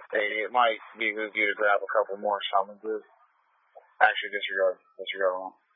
Hey, it might behoove you to grab a couple more summonses. Actually, disregard one.